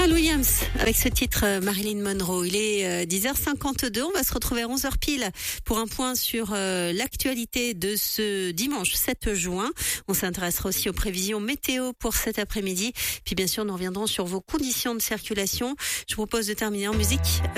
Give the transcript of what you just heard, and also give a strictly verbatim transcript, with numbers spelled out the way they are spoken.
Pharrell Williams avec ce titre euh, Marilyn Monroe. Il est euh, dix heures cinquante-deux. On va se retrouver à onze heures pile pour un point sur euh, l'actualité de ce dimanche sept juin. On s'intéressera aussi aux prévisions météo pour cet après-midi. Puis bien sûr, nous reviendrons sur vos conditions de circulation. Je vous propose de terminer en musique avec